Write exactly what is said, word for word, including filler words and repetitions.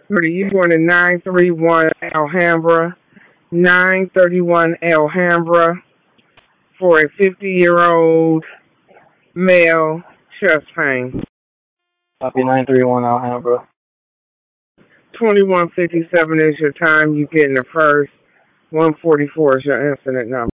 You going to nine three one Alhambra, nine thirty-one Alhambra for a fifty-year-old male chest pain. Copy nine three one Alhambra. twenty-one fifty-seven is your time. You getting the first. one forty-four is your incident number.